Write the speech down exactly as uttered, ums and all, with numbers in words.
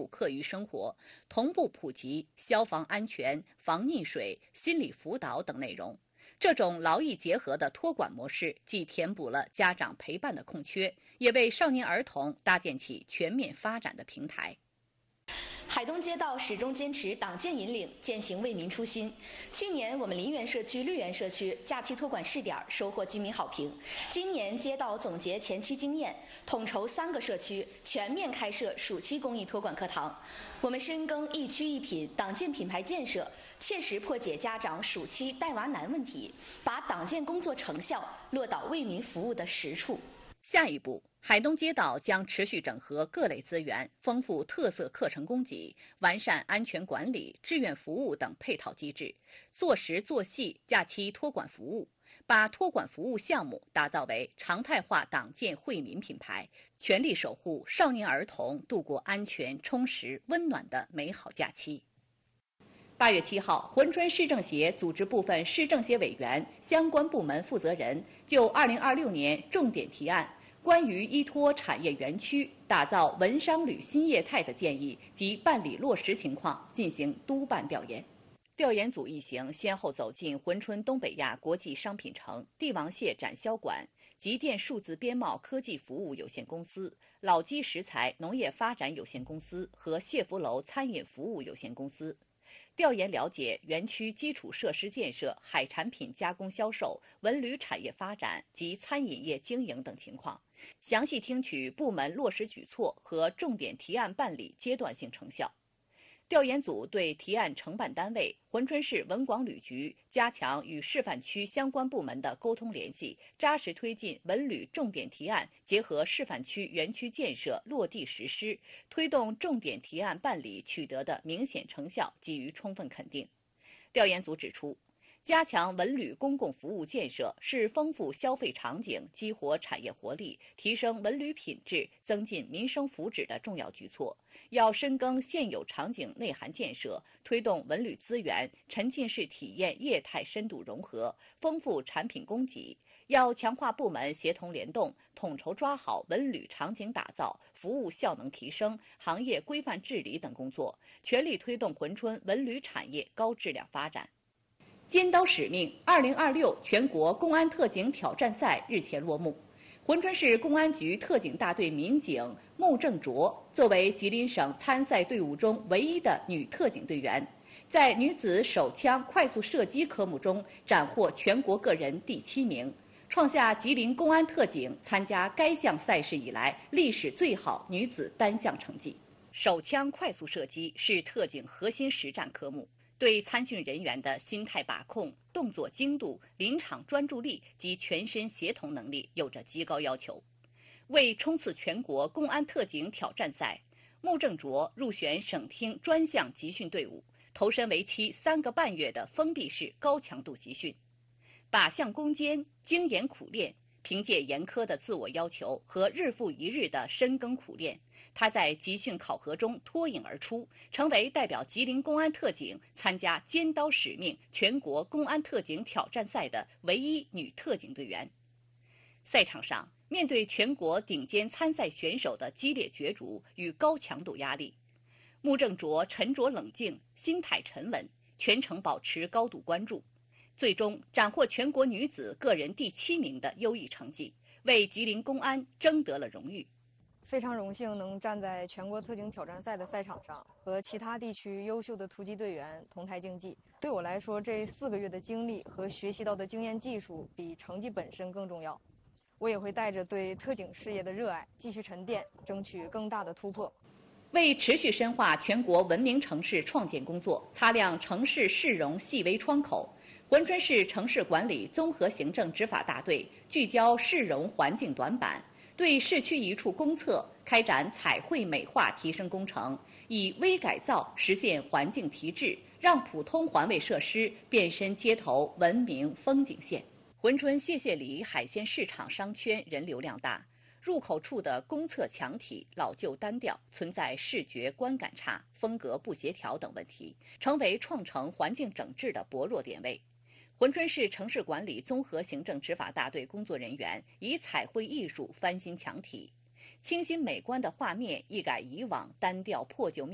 课余生活，同步普及消防安全、防溺水、心理辅导等内容。这种劳逸结合的托管模式，既填补了家长陪伴的空缺，也为少年儿童搭建起全面发展的平台。 海东街道始终坚持党建引领，践行为民初心。去年我们林园社区、绿园社区假期托管试点收获居民好评。今年街道总结前期经验，统筹三个社区全面开设暑期公益托管课堂。我们深耕一区一品党建品牌建设，切实破解家长暑期带娃难问题，把党建工作成效落到为民服务的实处。 下一步，海东街道将持续整合各类资源，丰富特色课程供给，完善安全管理、志愿服务等配套机制，做实做细假期托管服务，把托管服务项目打造为常态化党建惠民品牌，全力守护少年儿童度过安全、充实、温暖的美好假期。八月七号，珲春市政协组织部分市政协委员、相关部门负责人就二零二六年重点提案关于依托产业园区打造文商旅新业态的建议及办理落实情况进行督办调研。调研组一行先后走进珲春东北亚国际商品城、帝王蟹展销馆、极电数字编贸科技服务有限公司、老基食材农业发展有限公司和谢福楼餐饮服务有限公司。调研了解园区基础设施建设、海产品加工销售、文旅产业发展及餐饮业经营等情况，详细听取部门落实举措和重点提案办理阶段性成效。调研组对提案承办单位珲春市文广旅局加强与示范区相关部门的沟通联系，扎实推进文旅重点提案结合示范区园区建设落地实施，推动重点提案办理取得的明显成效给予充分肯定。调研组指出，加强文旅公共服务建设是丰富消费场景、激活产业活力、提升文旅品质、增进民生福祉的重要举措。要深耕现有场景内涵建设，推动文旅资源沉浸式体验业态深度融合，丰富产品供给。要强化部门协同联动，统筹抓好文旅场景打造、服务效能提升、行业规范治理等工作，全力推动珲春文旅产业高质量发展。尖刀使命二零二六全国公安特警挑战赛日前落幕。珲春市公安局特警大队民警穆正卓作为吉林省参赛队伍中唯一的女特警队员，在女子手枪快速射击科目中斩获全国个人第七名，创下吉林公安特警参加该项赛事以来历史最好女子单项成绩。手枪快速射击是特警核心实战科目，对参训人员的心态把控、动作精度、临场专注力及全身协同能力有着极高要求。为冲刺全国公安特警挑战赛，穆正卓入选省厅专项集训队伍，投身为期三个半月的封闭式高强度集训，靶向攻坚，精研苦练。凭借严苛的自我要求和日复一日的深耕苦练，他在集训考核中脱颖而出，成为代表吉林公安特警参加尖刀使命全国公安特警挑战赛的唯一女特警队员。赛场上，面对全国顶尖参赛选手的激烈角逐与高强度压力，穆正卓沉着冷静，心态沉稳，全程保持高度关注，最终斩获全国女子个人第七名的优异成绩，为吉林公安争得了荣誉。 非常荣幸能站在全国特警挑战赛的赛场上，和其他地区优秀的突击队员同台竞技。对我来说，这四个月的经历和学习到的经验技术比成绩本身更重要。我也会带着对特警事业的热爱，继续沉淀，争取更大的突破。 为持续深化全国文明城市创建工作，擦亮城市市容细微窗口，珲春市城市管理综合行政执法大队聚焦市容环境短板，对市区一处公厕开展彩绘美化提升工程，以微改造实现环境提质，让普通环卫设施变身街头文明风景线。珲春谢谢里海鲜市场商圈人流量大，入口处的公厕墙体老旧单调，存在视觉观感差、风格不协调等问题，成为创城环境整治的薄弱点位。珲春市城市管理综合行政执法大队工作人员以彩绘艺术翻新墙体，清新美观的画面一改以往单调破旧面